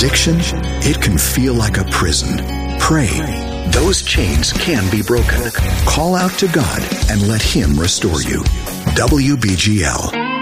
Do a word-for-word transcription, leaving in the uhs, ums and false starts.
Addiction, it can feel like a prison. Pray. Those chains can be broken. Call out to God and let Him restore you. W B G L.